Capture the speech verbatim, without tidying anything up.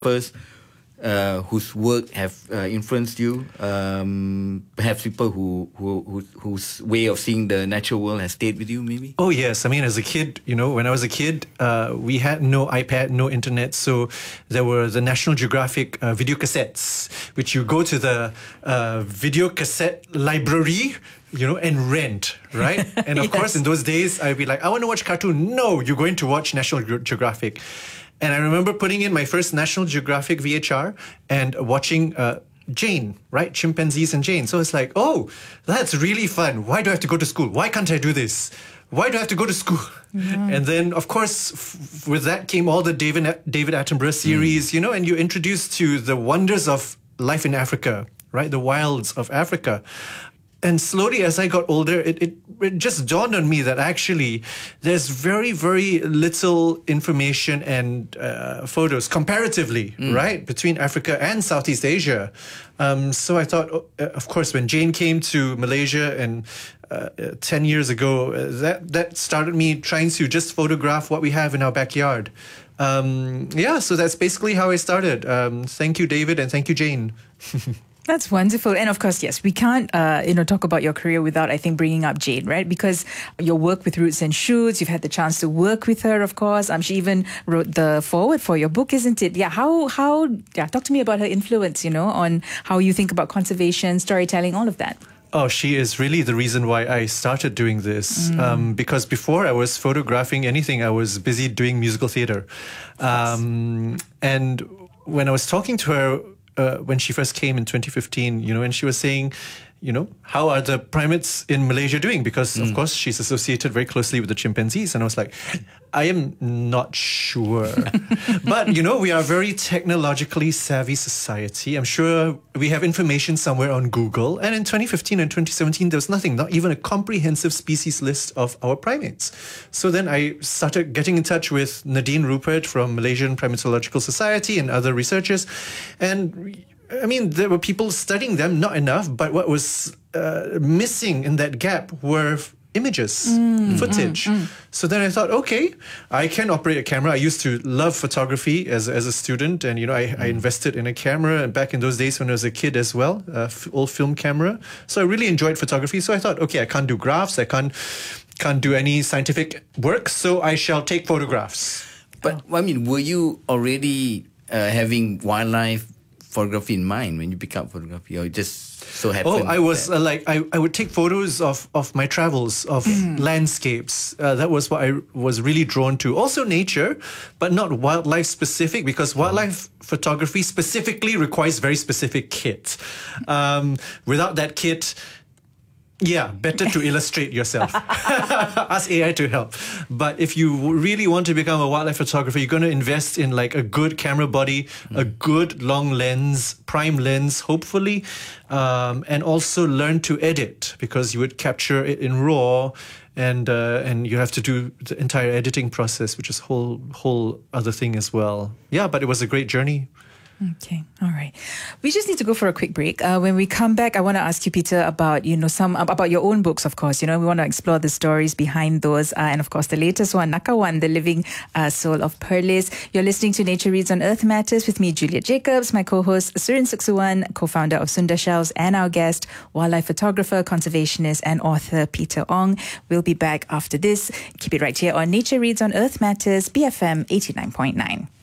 photographers uh, whose work have uh, influenced you? Um, perhaps people who, who, who whose way of seeing the natural world has stayed with you, maybe? Oh, yes. I mean, as a kid, you know, when I was a kid, uh, we had no iPad, no internet. So there were the National Geographic uh, video cassettes, which you go to the uh, video cassette library, you know, and rent, right? And of yes. course, in those days, I'd be like, I want to watch cartoon. No, you're going to watch National Ge- Geographic. And I remember putting in my first National Geographic V H R and watching uh, Jane, right? Chimpanzees and Jane. So it's like, oh, that's really fun. Why do I have to go to school? Why can't I do this? Why do I have to go to school? Mm-hmm. And then, of course, f- with that came all the David David Attenborough series, mm. you know, and you're introduced to the wonders of life in Africa, right? The wilds of Africa. And slowly, as I got older, it, it, it just dawned on me that actually there's very, very little information and uh, photos comparatively, mm. right, between Africa and Southeast Asia. Um, so I thought, oh, uh, of course, when Jane came to Malaysia and uh, uh, ten years ago, uh, that, that started me trying to just photograph what we have in our backyard. Um, yeah, so that's basically how I started. Um, thank you, David, and thank you, Jane. That's wonderful. And of course, yes, we can't, uh, you know, talk about your career without, I think, bringing up Jane, right? Because your work with Roots and Shoots, you've had the chance to work with her, of course. Um, she even wrote the foreword for your book, isn't it? Yeah. How, how, yeah, talk to me about her influence, you know, on how you think about conservation, storytelling, all of that. Oh, she is really the reason why I started doing this. Mm. Um, because before I was photographing anything, I was busy doing musical theatre. Um, and when I was talking to her, Uh, when she first came in twenty fifteen, you know, and she was saying, you know, how are the primates in Malaysia doing? Because, mm. of course, she's associated very closely with the chimpanzees. And I was like, I am not sure. But, you know, we are a very technologically savvy society. I'm sure we have information somewhere on Google. And in twenty fifteen and twenty seventeen, there was nothing, not even a comprehensive species list of our primates. So then I started getting in touch with Nadine Rupert from Malaysian Primatological Society and other researchers. And I mean, there were people studying them, not enough, but what was uh, missing in that gap were f- images, mm, footage. Mm, mm. So then I thought, okay, I can operate a camera. I used to love photography as as a student, and you know, I, mm. I invested in a camera, and back in those days when I was a kid as well, uh, f- old film camera. So I really enjoyed photography. So I thought, okay, I can't do graphs, I can't can't do any scientific work, so I shall take photographs. But oh. I mean, were you already uh, having wildlife photography in mind when you pick up photography, or it just so happened? Oh, I was uh, like, I, I would take photos of, of my travels, of mm. landscapes. Uh, that was what I was really drawn to. Also nature, but not wildlife specific, because wildlife mm. photography specifically requires very specific kit. Um, without that kit, yeah, better to illustrate yourself. Ask A I to help. But if you really want to become a wildlife photographer, you're going to invest in like a good camera body, mm. a good long lens, prime lens, hopefully, um, and also learn to edit, because you would capture it in RAW, and uh, and you have to do the entire editing process, which is whole whole other thing as well. Yeah, but it was a great journey. Okay, all right. We just need to go for a quick break. Uh, when we come back, I want to ask you, Peter, about you know some about your own books. Of course, you know we want to explore the stories behind those, uh, and of course the latest one, Nakawan, the living uh, soul of Perlis. You're listening to Nature Reads on Earth Matters with me, Juliet Jacobs, my co-host Surin Suksuwan, co-founder of Sunda Shells, and our guest, wildlife photographer, conservationist, and author Peter Ong. We'll be back after this. Keep it right here on Nature Reads on Earth Matters, B F M eighty-nine point nine.